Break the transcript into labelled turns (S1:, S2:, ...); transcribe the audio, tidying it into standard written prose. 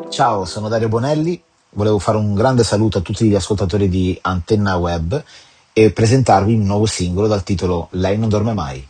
S1: Ciao, sono Dario Bonelli, volevo fare un grande saluto a tutti gli ascoltatori di Antenna Web e presentarvi un nuovo singolo dal titolo Lei non dorme mai.